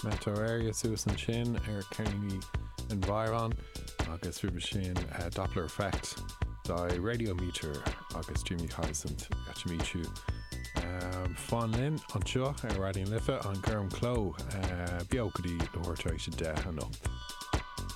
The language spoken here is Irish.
Metro area Susan sin Kearney Environ agus fu sin Doppler effect da radio meter agus Jimmy Hyacinth at meet you fan lin an seo riding lifa an Gurm Clo biogadi the hortation de an up